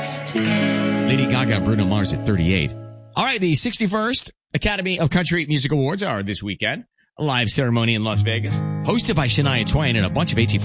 Lady Gaga, Bruno Mars at 38. All right, the 61st Academy of Country Music Awards are this weekend. A live ceremony in Las Vegas, hosted by Shania Twain and a bunch of AT